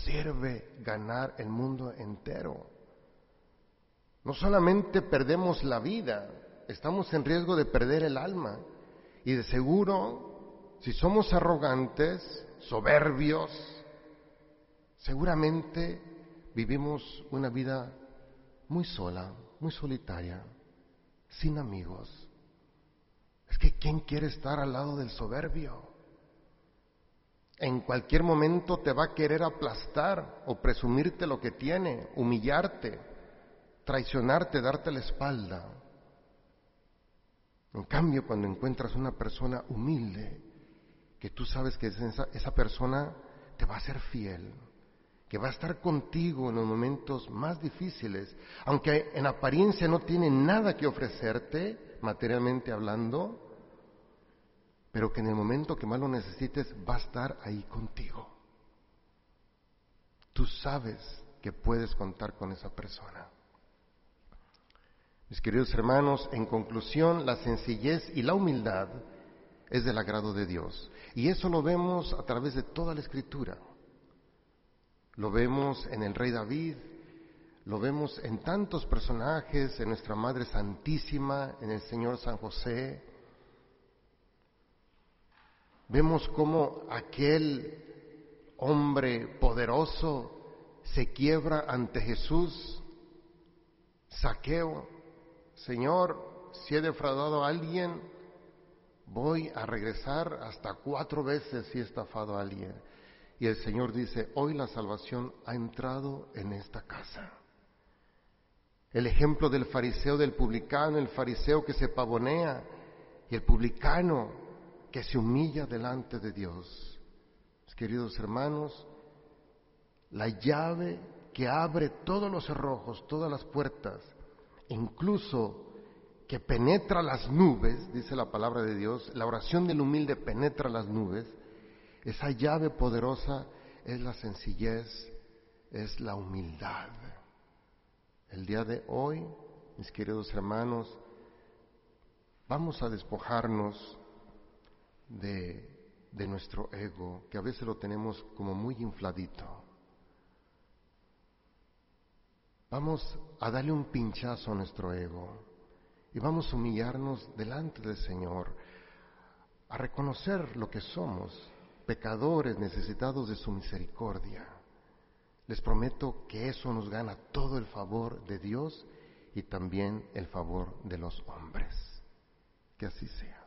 sirve ganar el mundo entero? No solamente perdemos la vida, estamos en riesgo de perder el alma. Y de seguro, si somos arrogantes, soberbios, seguramente vivimos una vida muy sola, muy solitaria, sin amigos. Es que ¿quién quiere estar al lado del soberbio? En cualquier momento te va a querer aplastar o presumirte lo que tiene, humillarte, traicionarte, darte la espalda. En cambio, cuando encuentras una persona humilde, que tú sabes que esa persona te va a ser fiel, que va a estar contigo en los momentos más difíciles, aunque en apariencia no tiene nada que ofrecerte, materialmente hablando, pero que en el momento que más lo necesites va a estar ahí contigo. Tú sabes que puedes contar con esa persona. Mis queridos hermanos, en conclusión, la sencillez y la humildad es del agrado de Dios. Y eso lo vemos a través de toda la Escritura. Lo vemos en el rey David, lo vemos en tantos personajes, en nuestra Madre Santísima, en el Señor San José. Vemos cómo aquel hombre poderoso se quiebra ante Jesús. Zaqueo: Señor, si he defraudado a alguien, voy a regresar hasta 4 veces si he estafado a alguien. Y el Señor dice: hoy la salvación ha entrado en esta casa. El ejemplo del fariseo, del publicano, el fariseo que se pavonea y el publicano que se humilla delante de Dios. Mis queridos hermanos, la llave que abre todos los cerrojos, todas las puertas, incluso que penetra las nubes, dice la palabra de Dios, la oración del humilde penetra las nubes. Esa llave poderosa es la sencillez, es la humildad. El día de hoy, mis queridos hermanos, vamos a despojarnos de nuestro ego, que a veces lo tenemos como muy infladito. Vamos a darle un pinchazo a nuestro ego y vamos a humillarnos delante del Señor, a reconocer lo que somos, pecadores necesitados de su misericordia. Les prometo que eso nos gana todo el favor de Dios y también el favor de los hombres. Que así sea.